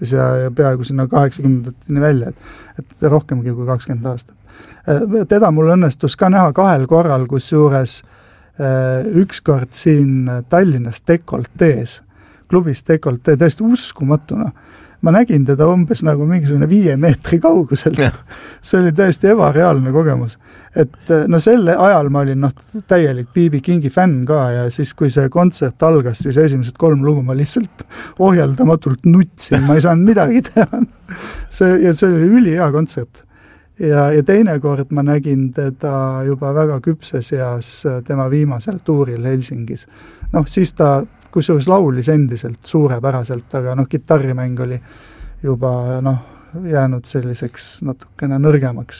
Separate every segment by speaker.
Speaker 1: alates ja peaaegu sinna 80-ndateni välja, et rohkemgi kui 20 aastat. Teda mul õnnestus ka näha 2 korral, kus juures ükskord siin Tallinnas Dekoltees, klubis Dekoltee, täiesti uskumatuna. Ma nägin teda umbes nagu mingisugune 5 meetri kauguselt. See oli täiesti ebareaalne kogemus. Et no selle ajal ma olin täielik B.B. Kingi fänn ka ja siis kui see kontsert algas, siis esimesed 3 lugu ma lihtsalt ohjeldamatult nutsin, ma ei saanud midagi teha. See oli ülihea kontsert. Ja teine kord ma nägin teda juba väga küpses eas tema viimasel tuuril Helsingis. Siis ta kusjuures laulis endiselt suurepäraselt, aga kitarrimäng oli juba jäänud selliseks natukene nõrgemaks.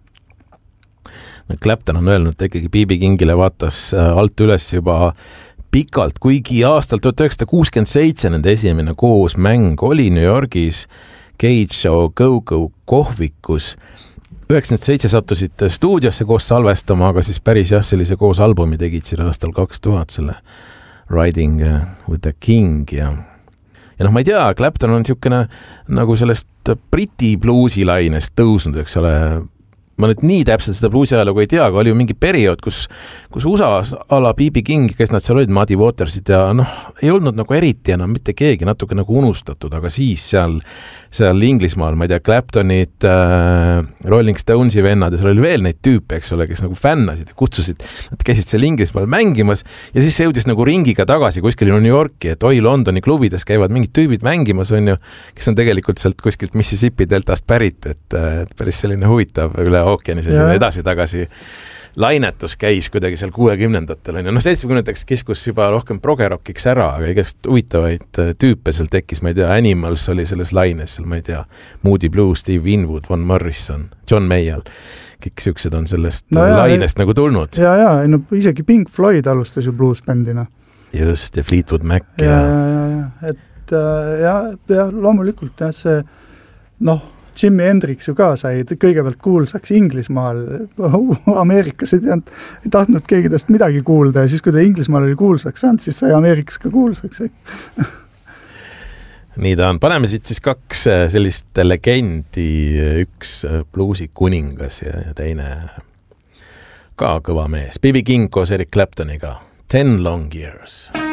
Speaker 2: Clapton on öelnud, et ikkagi B.B. Kingile vaatas alt üles juba pikalt, kuigi aastal 1967 nende esimene koos mäng oli New Yorgis Cage Show Go-Go kohvikus. 97 sattusid stuudiosse koos salvestama, aga siis päris sellise koos albumi tegid siin aastal 2000 selle Riding with the King ja ma ei tea, Clapton on niisugune nagu sellest Briti bluusi lainest tõusnud, eks ole. Ma nüüd nii täpselt seda bluusi ajalugu ei tea, aga oli ju mingi periood, kus USA-s ala B.B. King, kes nad seal olid, Muddy Watersid ja ei olnud nagu eriti enam mitte keegi, natuke nagu unustatud, aga siis seal Inglismaal, ma ei tea, Claptonid, Rolling Stonesi vennad ja seal oli veel neid tüüpe, eks ole, kes nagu fännasid ja kutsusid, nad käisid seal Inglismaal mängimas ja siis see jõudis nagu ringiga tagasi kuskil New Yorki, et Londoni klubides käivad mingid tüübid mängimas, on ju, kes on tegelikult sealt kuskilt Mississippi deltast pärit, et päris selline huvitav üle ookeani selline edasi-tagasi lainetus käis kuidagi seal 60-ndatel. 70-ndaks kiskus juba rohkem progerockiks ära, aga igast huvitavaid tüüpe seal tekkis, ma ei tea, Animals oli selles laines, seal ma ei tea, Moody Blues, Steve Winwood, Van Morrison, John Mayall, kõik siuksed on sellest lainest nagu tulnud.
Speaker 1: Ja, isegi Pink Floyd alustas ju bluesbändina.
Speaker 2: Just, ja Fleetwood Mac.
Speaker 1: Et loomulikult see, Jimi Hendrix ju ka sai kõigepealt kuulsaks Inglismaal, Ameerikas ei tahtnud keegi tast midagi kuulda ja siis, kui ta Inglismaal oli kuulsaks saanud, siis sai Ameerikas ka kuulsaks.
Speaker 2: Nii ta on. Paneme siit siis 2 sellist legendi, üks bluusi kuningas ja teine ka kõva mees. B.B. King koos Eric Claptoniga. 10 long years.